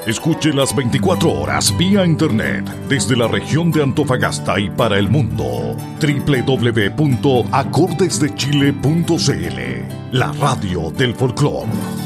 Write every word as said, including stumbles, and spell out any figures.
Escuche las veinticuatro horas vía internet desde la región de Antofagasta y para el mundo. doble u doble u doble u punto acordes de chile punto c l, la radio del folclore.